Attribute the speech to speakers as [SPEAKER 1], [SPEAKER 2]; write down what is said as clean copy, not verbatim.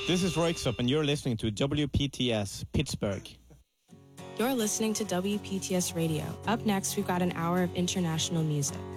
[SPEAKER 1] This is Roixup, and you're listening to WPTS Pittsburgh.
[SPEAKER 2] You're listening to WPTS Radio. Up next, we've got an hour of international music.